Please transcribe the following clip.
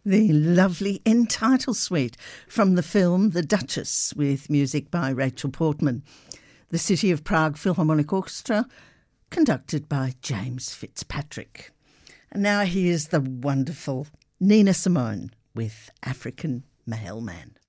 The lovely Entitle Suite from the film The Duchess, with music by Rachel Portman. The City of Prague Philharmonic Orchestra, conducted by James Fitzpatrick. And now here's the wonderful Nina Simone with African Mailman.